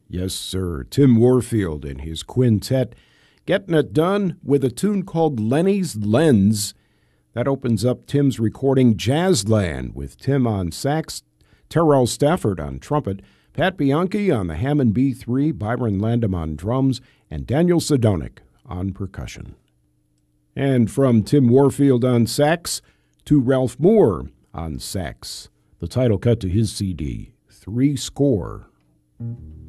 Yes, sir. Tim Warfield and his quintet getting it done with a tune called Lenny's Lens. That opens up Tim's recording Jazzland with Tim on sax, Terrell Stafford on trumpet, Pat Bianchi on the Hammond B3, Byron Landam on drums, and Daniel Sedonic on percussion. And from Tim Warfield on sax to Ralph Moore on sax, the title cut to his CD, Three Score.